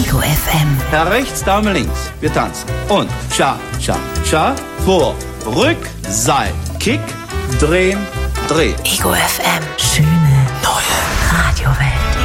Ego FM. Herr rechts, Dame links. Wir tanzen. Und Cha, Cha, Cha. Vor, Rück, Seil. Kick, drehen, drehen. Ego FM. Schöne neue Radiowelt.